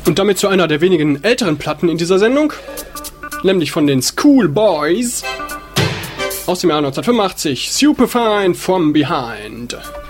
Und damit zu einer der wenigen älteren Platten in dieser Sendung, nämlich von den Schoolboys aus dem Jahr 1985, Superfine from Behind.